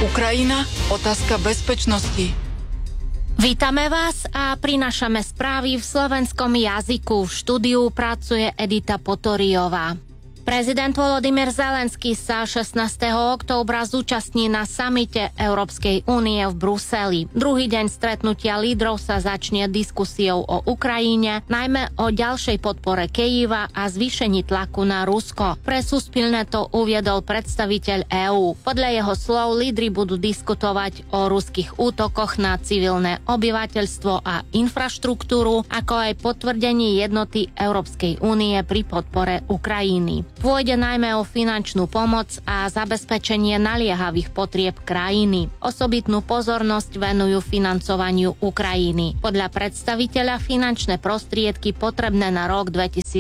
Ukrajina, otázka bezpečnosti. Vítame vás a prinášame správy v slovenskom jazyku. V štúdiu pracuje Edita Potoriová. Prezident Volodymyr Zelenský sa 16. októbra zúčastní na samite Európskej únie v Bruseli. Druhý deň stretnutia lídrov sa začne diskusiou o Ukrajine, najmä o ďalšej podpore Kyjeva a zvýšení tlaku na Rusko. Pre Suspilné to uviedol predstaviteľ EÚ. Podľa jeho slov lídri budú diskutovať o ruských útokoch na civilné obyvateľstvo a infraštruktúru, ako aj potvrdení jednoty Európskej únie pri podpore Ukrajiny. Pôjde najmä o finančnú pomoc a zabezpečenie naliehavých potrieb krajiny. Osobitnú pozornosť venujú financovaniu Ukrajiny. Podľa predstaviteľa finančné prostriedky potrebné na rok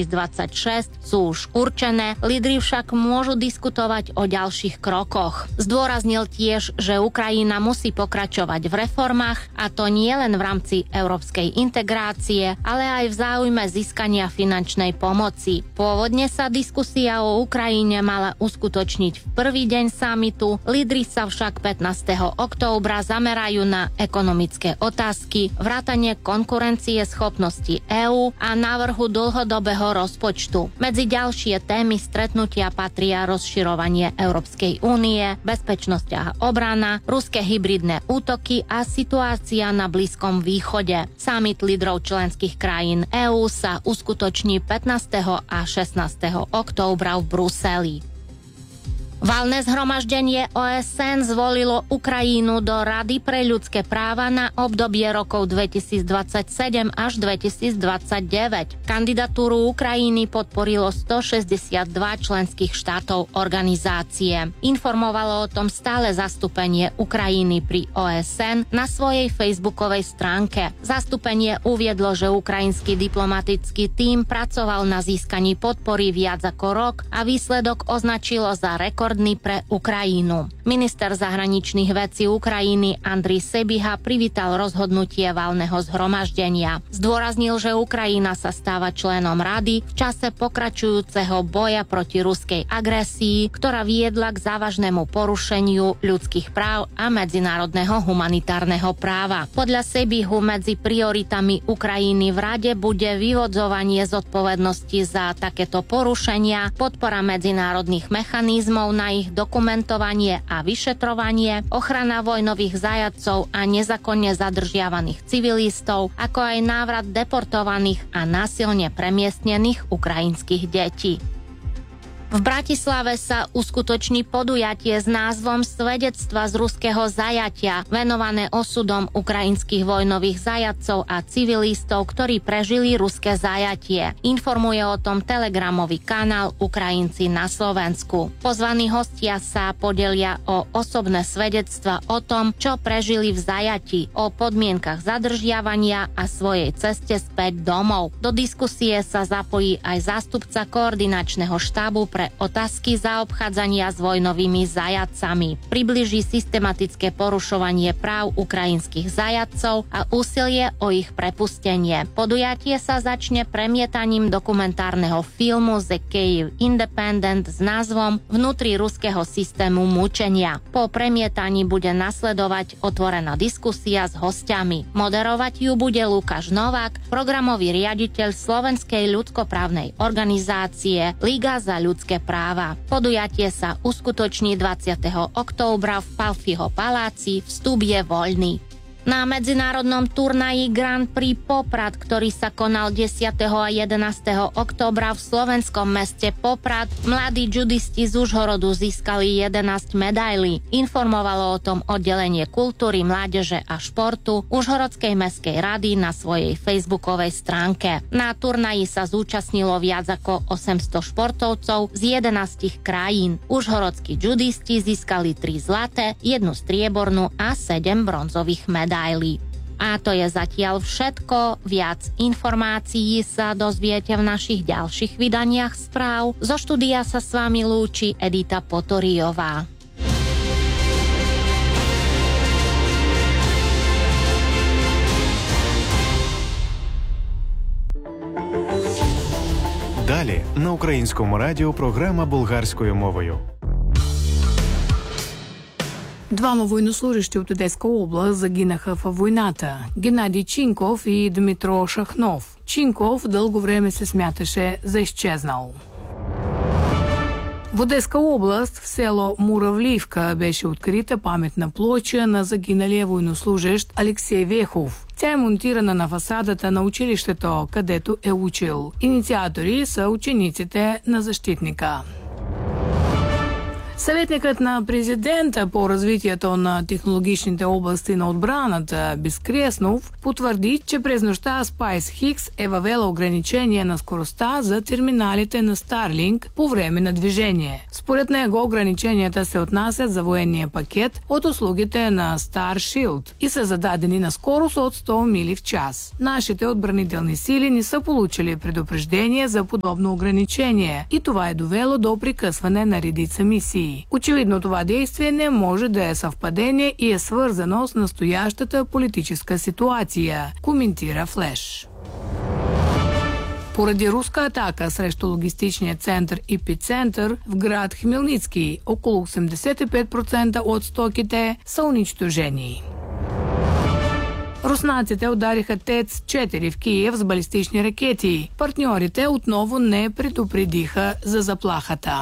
2026 sú už určené, lídri však môžu diskutovať o ďalších krokoch. Zdôraznil tiež, že Ukrajina musí pokračovať v reformách, a to nie len v rámci európskej integrácie, ale aj v záujme získania finančnej pomoci. Pôvodne sa diskusia o Ukrajine mala uskutočniť v prvý deň samitu, lídri sa však 15. októbra zamerajú na ekonomické otázky, vrátanie konkurencie schopnosti EÚ a návrhu dlhodobého rozpočtu. Medzi ďalšie témy stretnutia patria rozširovanie Európskej únie, bezpečnosť a obrana, ruské hybridné útoky a situácia na Blízkom východe. Summit lídrov členských krajín EÚ sa uskutoční 15. a 16. októbra v Bruseli. Valné zhromaždenie OSN zvolilo Ukrajinu do Rady pre ľudské práva na obdobie rokov 2027 až 2029. Kandidatúru Ukrajiny podporilo 162 členských štátov organizácie. Informovalo o tom stále zastúpenie Ukrajiny pri OSN na svojej facebookovej stránke. Zastúpenie uviedlo, že ukrajinský diplomatický tím pracoval na získaní podpory viac ako rok a výsledok označilo za rekordný pre Ukrajinu. Minister zahraničných vecí Ukrajiny Andriy Sybiha privítal rozhodnutie valného zhromaždenia. Zdôraznil, že Ukrajina sa stáva členom Rady v čase pokračujúceho boja proti ruskej agresii, ktorá viedla k závažnému porušeniu ľudských práv a medzinárodného humanitárneho práva. Podľa Sybihu medzi prioritami Ukrajiny v Rade bude vyvodzovanie zodpovednosti za takéto porušenia, podpora medzinárodných mechanizmov na ich dokumentovanie a vyšetrovanie, ochrana vojnových zajatcov a nezákonne zadržiavaných civilistov, ako aj návrat deportovaných a násilne premiestnených ukrajinských detí. V Bratislave sa uskutoční podujatie s názvom Svedectva z ruského zajatia, venované osudom ukrajinských vojnových zajatcov a civilistov, ktorí prežili ruské zajatie. Informuje o tom telegramový kanál Ukrajinci na Slovensku. Pozvaní hostia sa podelia o osobné svedectva o tom, čo prežili v zajatí, o podmienkach zadržiavania a svojej ceste späť domov. Do diskusie sa zapojí aj zástupca koordinačného štábu pre otázky zaobchádzania s vojnovými zajatcami. Priblíži systematické porušovanie práv ukrajinských zajatcov a úsilie o ich prepustenie. Podujatie sa začne premietaním dokumentárneho filmu The Kyiv Independent s názvom Vnútri ruského systému mučenia. Po premietaní bude nasledovať otvorená diskusia s hostiami. Moderovať ju bude Lukáš Novák, programový riaditeľ Slovenskej ľudskoprávnej organizácie Liga za ľudské práva. Podujatie sa uskutoční 20. októbra v Palfiho paláci, vstup je voľný. Na medzinárodnom turnaji Grand Prix Poprad, ktorý sa konal 10. a 11. októbra v slovenskom meste Poprad, mladí judisti z Užhorodu získali 11 medailí. Informovalo o tom oddelenie kultúry, mládeže a športu Užhorodskej mestskej rady na svojej facebookovej stránke. Na turnaji sa zúčastnilo viac ako 800 športovcov z 11 krajín. Užhorodskí judisti získali 3 zlaté, 1 striebornú a 7 bronzových medailí. A to je zatiaľ všetko. Viac informácií sa dozviete v našich ďalších vydaniach správ. Zo štúdia sa s vami lúči Edita Potoriová. Далі на Українському радіо програма болгарською мовою. Двама военнослужащи от Одеска област загинаха във войната – Геннадий Чинков и Дмитро Шахнов. Чинков дълго време се смяташе за изчезнал. В Одеска област, в село Муравливка, беше открита паметна плоча на загиналия военнослужещ Алексей Вехов. Тя е монтирана на фасадата на училището, където е учил. Инициатори са учениците на защитника. Съветникът на президента по развитието на технологичните области на отбраната Безкреснов потвърди, че през нощта SpaceX е въвела ограничение на скоростта за терминалите на Starlink по време на движение. Според него ограниченията се отнасят за военния пакет от услугите на Starshield и са зададени на скорост от 100 мили в час. Нашите отбранителни сили не са получили предупреждение за подобно ограничение и това е довело до прекъсване на редица мисии. Очевидно това действие не може да е съвпадение и е свързано с настоящата политическа ситуация, коментира Флеш. Поради руска атака срещу логистичния център Епицентър в град Хмелницки, около 85% от стоките са унищожени. Руснаците удариха ТЕЦ-4 в Киев с балистични ракети. Партньорите отново не предупредиха за заплахата.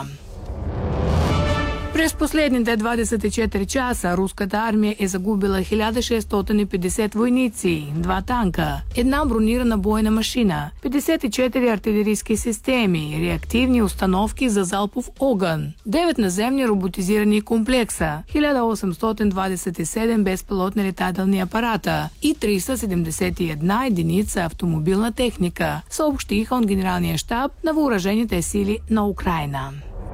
През последните 24 часа руската армия е загубила 1650 войници, 2 танка, 1 бронирана бойна машина, 54 артилерийски системи, реактивни установки за залпов огън, 9 наземни роботизирани комплекса, 1827 безпилотни летателни апарата и 371 единица автомобилна техника, съобщиха от Генералния щаб на въоръжените сили на Украйна.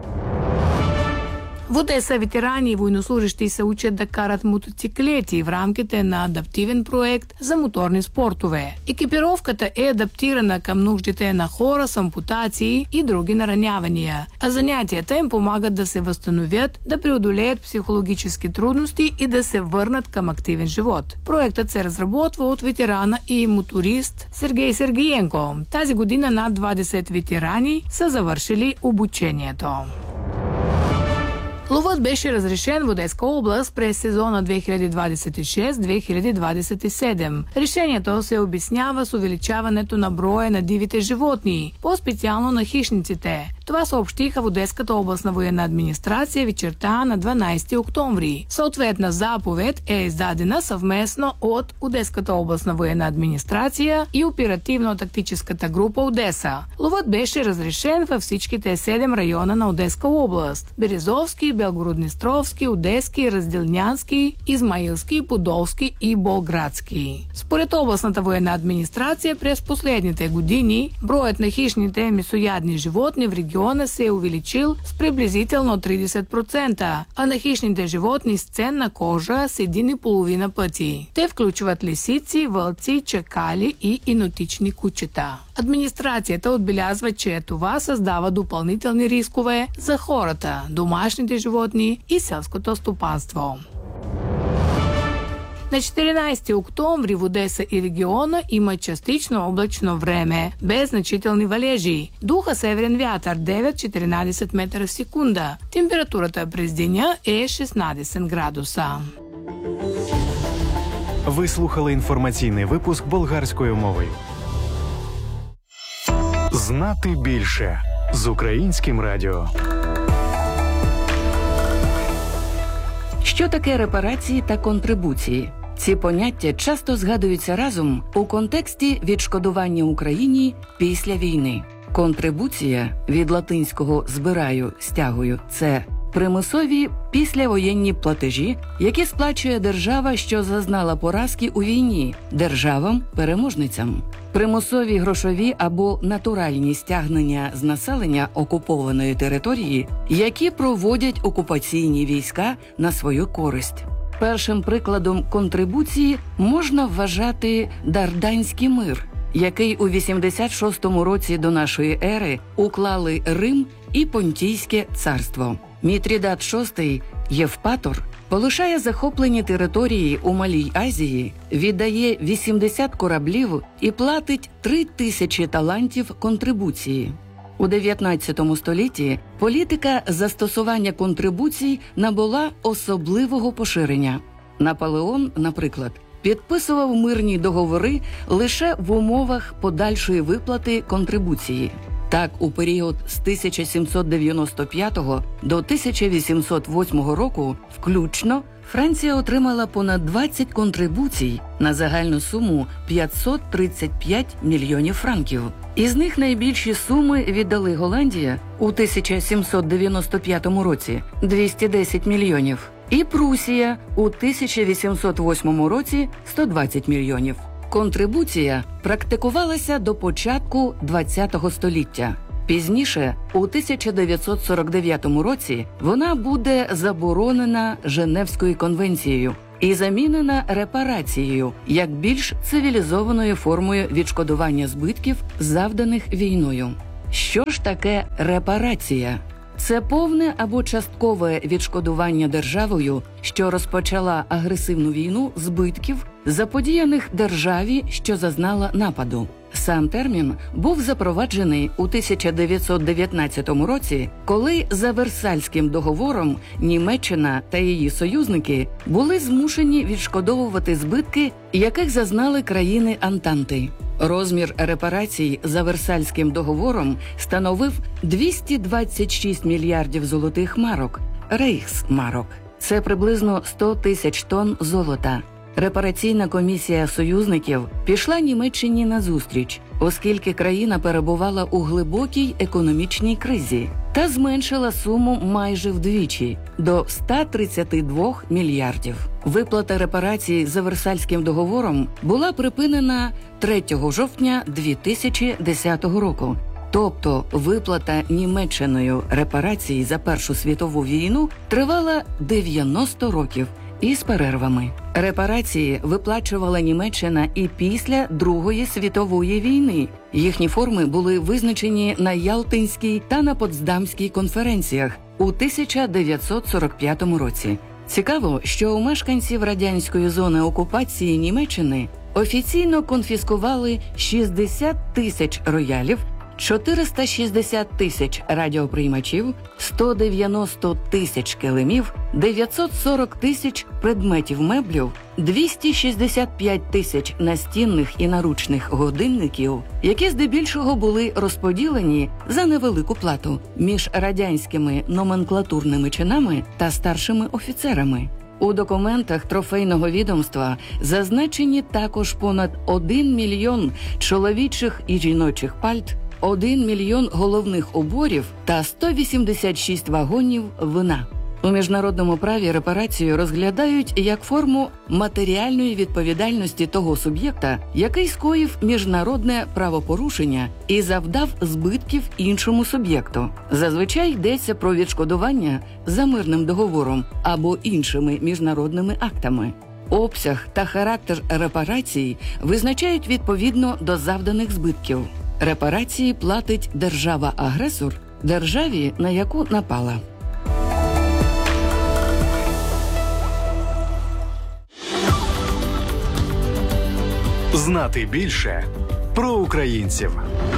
В Одеса ветерани и военнослужащи се учат да карат мотоциклети в рамките на адаптивен проект за моторни спортове. Екипировката е адаптирана към нуждите на хора с ампутации и други наранявания, а занятията им помагат да се възстановят, да преодолеят психологически трудности и да се върнат към активен живот. Проектът се разработва от ветерана и моторист Сергей Сергиенко. Тази година над 20 ветерани са завършили обучението. Ловът беше разрешен в Одеска област през сезона 2026-2027. Решението се обяснява с увеличаването на броя на дивите животни, по-специално на хищниците. Това съобщиха в Одеската областна военна администрация вечерта на 12 октомври. Съответна заповед е издадена съвместно от Одеската областна военна администрация и оперативно-тактическата група Одеса. Ловът беше разрешен във всичките 7 района на Одеска област – Березовски, Белгороднестровски, Одески, Разделнянски, Измаилски, Подолски и Болградски. Според областната военна администрация през последните години броят на хищните месоядни животни в региона се е увеличил с приблизително 30%, а на хищните животни с ценна кожа с 1,5 пъти. Те включват лисици, вълци, чакали и енотични кучета. Администрацията отбелязва, че това създава допълнителни рискове за хората, домашните животни и селското стопанство. На 14 октомври в Одеса и региона има частично облачно време, без значителни валежи. Духа северен вятър 9-14 метра в секунда. Температурата през деня е 16 градуса. Ви слухали інформаційний випуск болгарською мовою. Знати більше з Українським радіо. Що таке репарації та контрибуції? Ці поняття часто згадуються разом у контексті відшкодування Україні після війни. Контрибуція від латинського «збираю», «стягую» – це примусові післявоєнні платежі, які сплачує держава, що зазнала поразки у війні, державам-переможницям. Примусові грошові або натуральні стягнення з населення окупованої території, які проводять окупаційні війська на свою користь. Першим прикладом контрибуції можна вважати Дарданський мир, який у 86-му році до нашої ери уклали Рим і Понтійське царство. Мітрідат VI Євпатор полишає захоплені території у Малій Азії, віддає 80 кораблів і платить 3000 талантів контрибуції. У 19 столітті політика застосування контрибуцій набула особливого поширення. Наполеон, наприклад, підписував мирні договори лише в умовах подальшої виплати контрибуції. Так, у період з 1795 до 1808 року включно Франція отримала понад 20 контрибуцій на загальну суму 535 мільйонів франків. Із них найбільші суми віддали Голландія у 1795 році – 210 мільйонів, і Прусія у 1808 році – 120 мільйонів. Контрибуція практикувалася до початку ХХ століття. Пізніше, у 1949 році, вона буде заборонена Женевською конвенцією і замінена репарацією як більш цивілізованою формою відшкодування збитків, завданих війною. Що ж таке репарація? Це повне або часткове відшкодування державою, що розпочала агресивну війну, збитків, заподіяних державі, що зазнала нападу. Сам термін був запроваджений у 1919 році, коли за Версальським договором Німеччина та її союзники були змушені відшкодовувати збитки, яких зазнали країни Антанти. Розмір репарацій за Версальським договором становив 226 мільярдів золотих марок, рейхсмарок. Це приблизно 100 тисяч тонн золота. Репараційна комісія союзників пішла Німеччині назустріч, оскільки країна перебувала у глибокій економічній кризі, та зменшила суму майже вдвічі – до 132 мільярдів. Виплата репарацій за Версальським договором була припинена 3 жовтня 2010 року. Тобто виплата Німеччиною репарацій за Першу світову війну тривала 90 років із перервами. Репарації виплачувала Німеччина і після Другої світової війни. Їхні форми були визначені на Ялтинській та на Потсдамській конференціях у 1945 році. Цікаво, що у мешканців радянської зони окупації Німеччини офіційно конфіскували 60 тисяч роялів, 460 тисяч радіоприймачів, 190 тисяч килимів, 940 тисяч предметів меблів, 265 тисяч настінних і наручних годинників, які здебільшого були розподілені за невелику плату між радянськими номенклатурними чинами та старшими офіцерами. У документах трофейного відомства зазначені також понад 1 мільйон чоловічих і жіночих пальт, 1 мільйон головних уборів та 186 вагонів вина. У міжнародному праві репарацію розглядають як форму матеріальної відповідальності того суб'єкта, який скоїв міжнародне правопорушення і завдав збитків іншому суб'єкту. Зазвичай йдеться про відшкодування за мирним договором або іншими міжнародними актами. Обсяг та характер репарацій визначають відповідно до завданих збитків. Репарації платить держава-агресор державі, на яку напала. Знати більше про українців.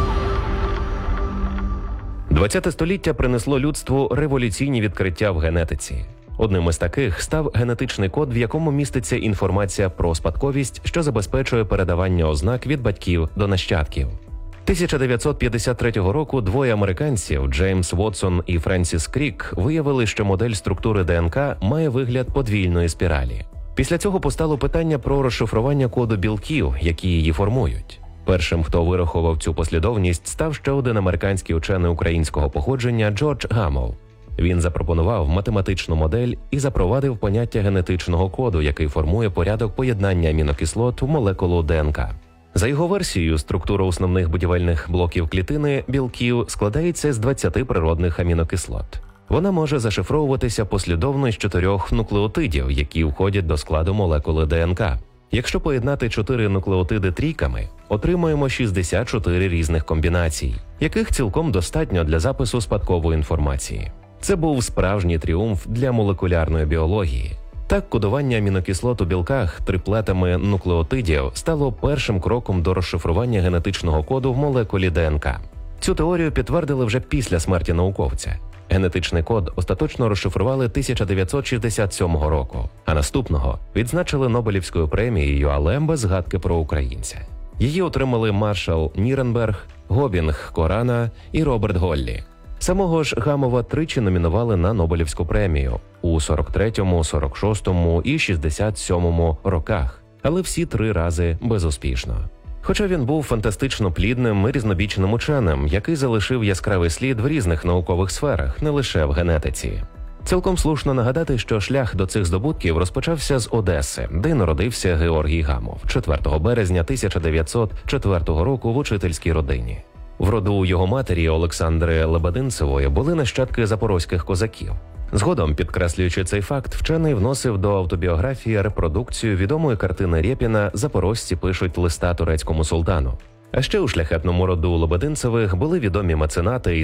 20 століття принесло людству революційні відкриття в генетиці. Одним із таких став генетичний код, в якому міститься інформація про спадковість, що забезпечує передавання ознак від батьків до нащадків. 1953 року двоє американців, Джеймс Вотсон і Френсіс Крік, виявили, що модель структури ДНК має вигляд подвійної спіралі. Після цього постало питання про розшифрування коду білків, які її формують. Першим, хто вирахував цю послідовність, став ще один американський учений українського походження Джордж Гаммел. Він запропонував математичну модель і запровадив поняття генетичного коду, який формує порядок поєднання амінокислот в молекулу ДНК. За його версією, структура основних будівельних блоків клітини білків складається з 20 природних амінокислот. Вона може зашифровуватися послідовно з 4 нуклеотидів, які входять до складу молекули ДНК. Якщо поєднати 4 нуклеотиди трійками, отримуємо 64 різних комбінацій, яких цілком достатньо для запису спадкової інформації. Це був справжній тріумф для молекулярної біології. Так, кодування амінокислот у білках триплетами нуклеотидів стало першим кроком до розшифрування генетичного коду в молекулі ДНК. Цю теорію підтвердили вже після смерті науковця. Генетичний код остаточно розшифрували 1967 року, а наступного відзначили Нобелівською премією, але без згадки про українця. Її отримали маршал Ніренберг, Гобінг Корана і Роберт Голлі. Самого ж Гамова тричі номінували на Нобелівську премію у 43-му, 46-му і 67-му роках, але всі 3 рази безуспішно. Хоча він був фантастично плідним і різнобічним ученим, який залишив яскравий слід в різних наукових сферах, не лише в генетиці. Цілком слушно нагадати, що шлях до цих здобутків розпочався з Одеси, де народився Георгій Гамов 4 березня 1904 року в учительській родині. В роду його матері Олександри Лебединцевої були нащадки запорозьких козаків. Згодом, підкреслюючи цей факт, вчений вносив до автобіографії репродукцію відомої картини Рєпіна «Запорожці пишуть листа турецькому султану». А ще у шляхетному роду Лебединцевих були відомі меценати і